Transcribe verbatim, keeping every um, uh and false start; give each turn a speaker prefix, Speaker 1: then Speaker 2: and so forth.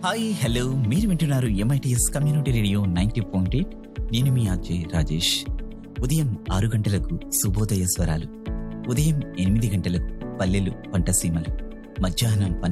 Speaker 1: Hi hello మీరు వింటున్నారు MITS community radio ninety point eight. నేను మీ అజయ్ రాజేష్. ఉదయం ఆరు గంటలకు శుభోదయ స్వరాలు, ఉదయం ఎనిమిది గంటలకు పల్లెలు పంటసీమలు, మధ్యాహ్నం